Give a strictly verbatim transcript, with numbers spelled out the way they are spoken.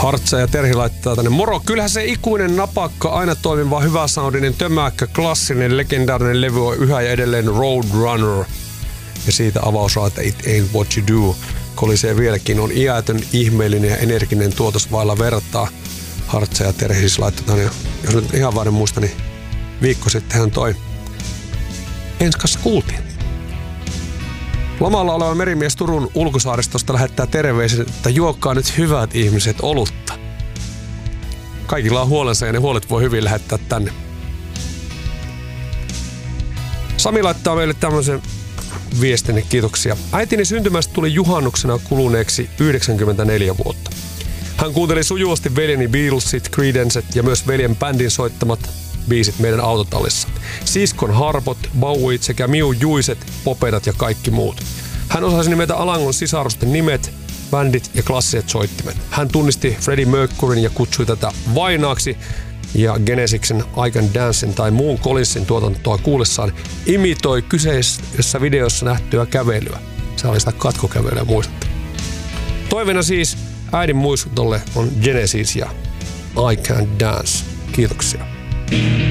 Hartsa ja Terhi laittaa tänne. Moro, kyllähän se ikuinen napakka, aina toimiva, hyvä soundinen, tömäkkä, klassinen, legendaarinen levy on yhä ja edelleen Roadrunner. Ja siitä avausraata It Ain't What You Do kolisee vieläkin. On iätön, ihmeellinen ja energinen tuotos vailla vertaa. Hartsa ja Terhi siis laittoi tänne. Jos nyt ihan väärin muista, niin viikko sittenhän toi Enskas kuultiin. Lomalla oleva merimies Turun ulkosaaristosta lähettää terveiset, että juokkaa nyt hyvät ihmiset olutta. Kaikilla on huolensa ja ne huolet voi hyvin lähettää tänne. Sami laittaa meille tämmöisen viestin, kiitoksia. Äitini syntymästä tuli juhannuksena kuluneeksi yhdeksänkymmentäneljä vuotta. Hän kuunteli sujuvasti veljeni Beatlesit, Creedencet ja myös veljen bändin soittamat biisit meidän autotallissa. Siskon harpot, Bowit sekä Miu Juiset, Popedat ja kaikki muut. Hän osasi nimetä Alangon sisarusten nimet, bändit ja klassiset soittimet. Hän tunnisti Freddie Mercuryn ja kutsui tätä vainaaksi ja Genesiksen I Can Dancein tai muun Collinsin tuotantoa kuullessaan imitoi kyseisessä videossa nähtyä kävelyä. Se oli sitä katkokävelyä, muistatte. Toiveena siis äidin muistutolle on Genesis ja I Can Dance. Kiitoksia.